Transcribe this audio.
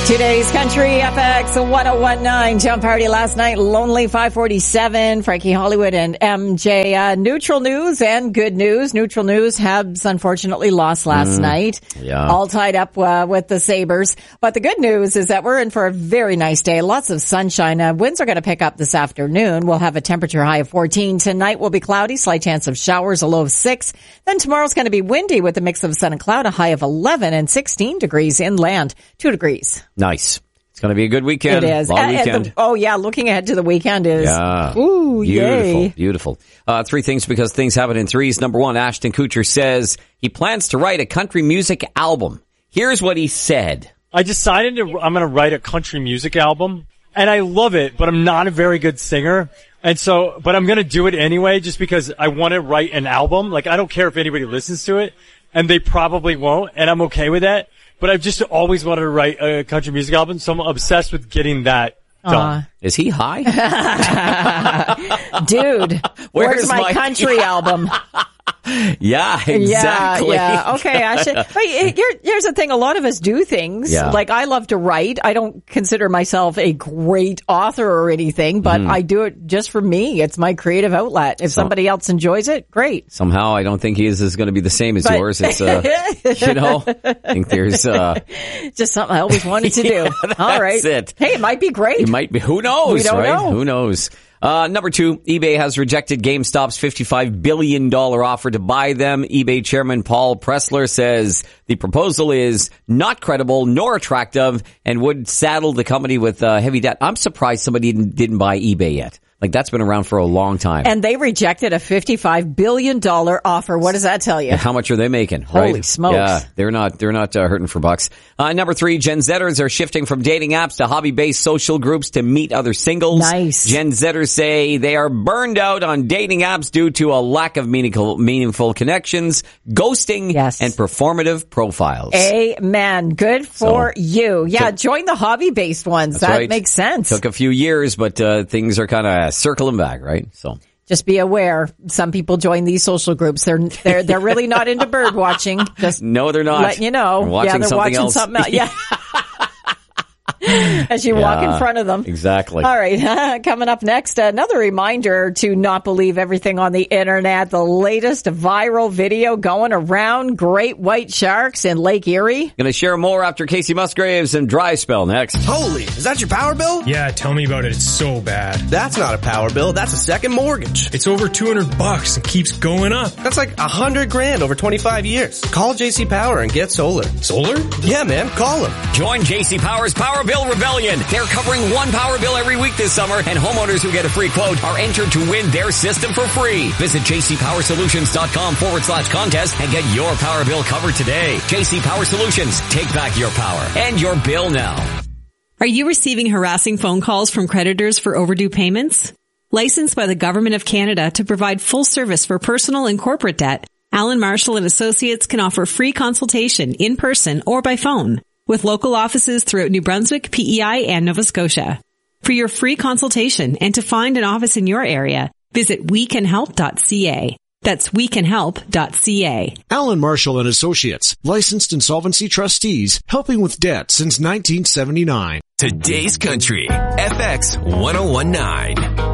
Today's Country FX 1019 jump party last night. Lonely 547. Frankie Hollywood and MJ. Neutral news and good news. Neutral news. Habs unfortunately lost last night. Yeah. All tied up with the Sabres. But the good news is that we're in for a very nice day. Lots of sunshine. Winds are going to pick up this afternoon. We'll have a temperature high of 14. Tonight will be cloudy. Slight chance of showers. A low of 6. Then tomorrow's going to be windy with a mix of sun and cloud. A high of 11 and 16 degrees inland. 2 degrees. Nice. It's going to be a good weekend. It is. Long weekend. Looking ahead to the weekend is. Yeah. Ooh, beautiful, yay. beautiful. 3 things because things happen in threes. Number 1, Ashton Kutcher says he plans to write a country music album. Here's what he said. I decided I'm going to write a country music album, and I love it, but I'm not a very good singer. And so, but I'm going to do it anyway just because I want to write an album. Like, I don't care if anybody listens to it, and they probably won't, and I'm okay with that. But I've just always wanted to write a country music album, so I'm obsessed with getting that done. Is he high? Dude, where's my country album? Yeah, exactly. Yeah. Okay, Ashton. But here's the thing. A lot of us do things. Yeah. Like, I love to write. I don't consider myself a great author or anything, but I do it just for me. It's my creative outlet. If somebody else enjoys it, great. Somehow I don't think his is going to be the same as yours. It's, I think there's, just something I always wanted to do. All right. That's it. Hey, it might be great. It might be. Who knows? We don't know. Who knows? Number 2, eBay has rejected GameStop's $55 billion offer to buy them. eBay chairman Paul Pressler says the proposal is not credible nor attractive and would saddle the company with heavy debt. I'm surprised somebody didn't buy eBay yet. Like, that's been around for a long time. And they rejected a $55 billion offer. What does that tell you? And how much are they making? Holy right? smokes. Yeah, they're not hurting for bucks. Number 3, Gen Zers are shifting from dating apps to hobby-based social groups to meet other singles. Nice. Gen Zers say they are burned out on dating apps due to a lack of meaningful connections, ghosting, and performative profiles. Amen. Good for you. Yeah, join the hobby-based ones. That right. makes sense. Took a few years, but things are kind of circling back, right? So just be aware. Some people join these social groups. They're really not into bird watching. Just no, they're not. Letting you know. They're watching something else. Yeah. As you walk in front of them. Exactly. All right. Coming up next, another reminder to not believe everything on the internet. The latest viral video going around, great white sharks in Lake Erie. Going to share more after Casey Musgraves and Dry Spell next. Holy, is that your power bill? Yeah, tell me about it. It's so bad. That's not a power bill. That's a second mortgage. It's over $200 and keeps going up. That's like $100,000 over 25 years. Call JC Power and get solar. Solar? Yeah, man. Call them. Join JC Power's Power Bill Rebellion. They're covering one power bill every week this summer, and homeowners who get a free quote are entered to win their system for free. Visit jcpowersolutions.com/contest and get your power bill covered today. JC Power Solutions. Take back your power and your bill now. Are you receiving harassing phone calls from creditors for overdue payments? Licensed by the Government of Canada to provide full service for personal and corporate debt, Allen Marshall and Associates can offer free consultation in person or by phone, with local offices throughout New Brunswick, PEI, and Nova Scotia. For your free consultation and to find an office in your area, visit wecanhelp.ca. That's wecanhelp.ca. Allen Marshall and Associates, licensed insolvency trustees, helping with debt since 1979. Today's Country, FX 1019.